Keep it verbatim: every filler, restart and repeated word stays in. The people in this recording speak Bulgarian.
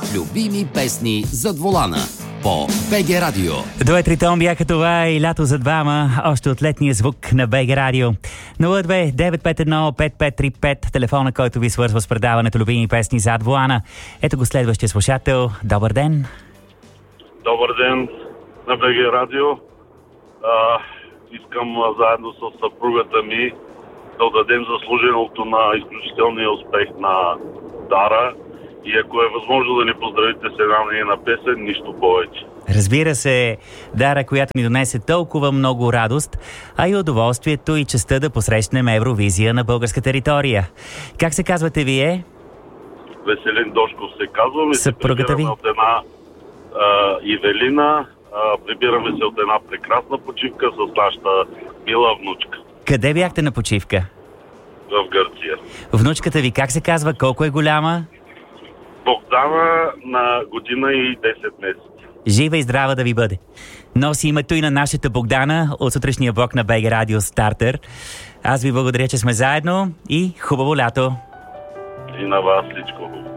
Любими песни зад волана по БГ Радио. Дуетри Том бяха това и лято за двама, още от летния звук на БГ Радио. нула две девет пет едно пет пет три пет, телефона, който ви свързва с предаването Любими песни зад волана. Ето го следващия слушател. Добър ден! Добър ден на БГ Радио. А, искам а, заедно с съпругата ми да отдадем заслуженото на изключителния успех на Дара и ако е възможно да ни поздравите с една нейна песен, нищо повече. Разбира се, Дара, която ни донесе толкова много радост, а и удоволствието и честта да посрещнем Евровизия на българска територия. Как се казвате вие? Веселин Дошков се казвам и се Съпругата ви? прибираме от една а, Ивелина, а, прибираме се от една прекрасна почивка с нашата мила внучка. Къде бяхте на почивка? В Гърция. Внучката ви как се казва? Колко е голяма? Богдана на година и десет месеца. Жива и здрава да ви бъде. Носи името и на нашата Богдана от сутрешния блок на БГ Радио Стартер. Аз ви благодаря, че сме заедно и хубаво лято! И на вас всичко хубаво.